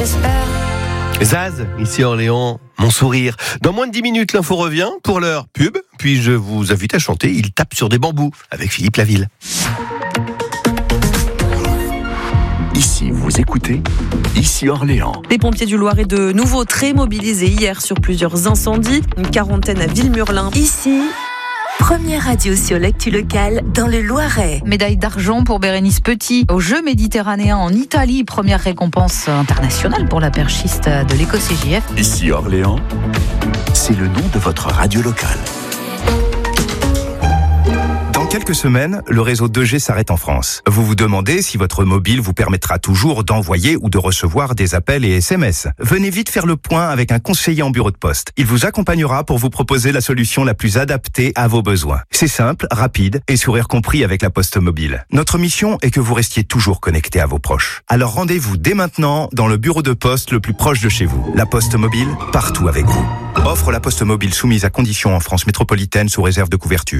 j'espère. Zaz, ici Orléans, mon sourire. Dans moins de 10 minutes, l'info revient pour l'heure pub. Puis je vous invite à chanter Il tape sur des bambous avec Philippe Laville. Ici, vous écoutez, ici Orléans. Les pompiers du Loiret de nouveau très mobilisés hier sur plusieurs incendies. Une quarantaine à Villemurlin. Ici, première radio sur l'actu locale dans le Loiret. Médaille d'argent pour Bérénice Petit aux Jeux méditerranéens en Italie. Première récompense internationale pour la perchiste de l'Éco-CJF. Ici Orléans, c'est le nom de votre radio locale. Dans quelques semaines, le réseau 2G s'arrête en France. Vous vous demandez si votre mobile vous permettra toujours d'envoyer ou de recevoir des appels et SMS. Venez vite faire le point avec un conseiller en bureau de poste. Il vous accompagnera pour vous proposer la solution la plus adaptée à vos besoins. C'est simple, rapide et sourire compris avec la Poste Mobile. Notre mission est que vous restiez toujours connecté à vos proches. Alors rendez-vous dès maintenant dans le bureau de poste le plus proche de chez vous. La Poste Mobile, partout avec vous. Offre la Poste Mobile soumise à conditions en France métropolitaine sous réserve de couverture.